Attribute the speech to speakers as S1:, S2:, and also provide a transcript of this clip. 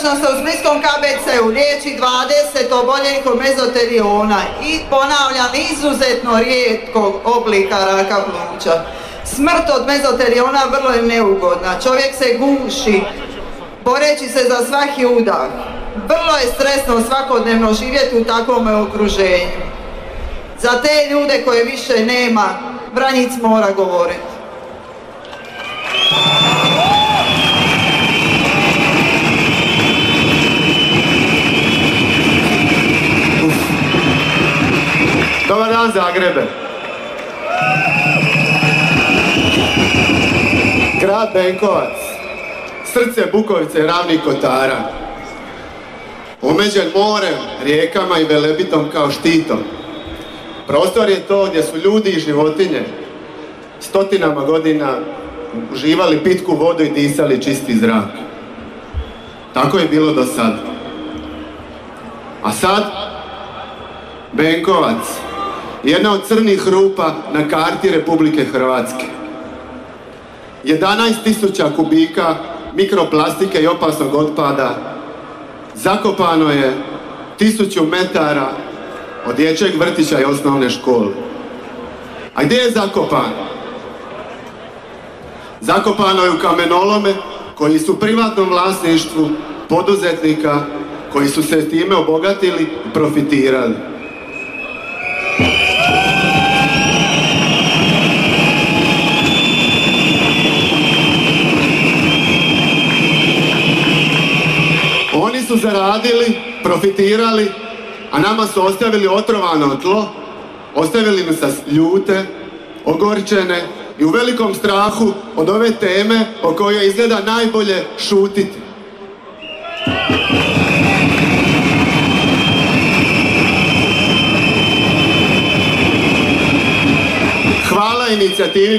S1: Trenutačno se u splitskom KBC-u liječi 20 oboljelih od mezotelioma i ponavljam izuzetno rijetkog oblika raka pluća. Smrt od mezotelioma vrlo je neugodna, čovjek se guši boreći se za svaki udah. Vrlo je stresno svakodnevno živjeti u takvom okruženju. Za te ljude koje više nema, Vranjic mora govoriti.
S2: Dobar dan, Zagrebe. Grad Benkovac, srce Bukovice i Ravnih Kotara. Omeđen morem, rijekama i Velebitom kao štitom. Prostor je to gdje su ljudi i životinje stotinama godina uživali pitku vodu i disali čisti zrak. Tako je bilo do sad. A sad, Benkovac, jedna od crnih rupa na karti Republike Hrvatske. 11.000 kubika mikroplastike i opasnog otpada zakopano je 1000 metara od dječjeg vrtića i osnovne škole. A gdje je zakopano? Zakopano je u kamenolome koji su u privatnom vlasništvu poduzetnika koji su se time obogatili i profitirali. Oni su zaradili, profitirali, a nama su ostavili otrovano tlo, ostavili nas ljute, ogorčene i u velikom strahu od ove teme o kojoj izgleda najbolje šutiti. Hvala inicijativi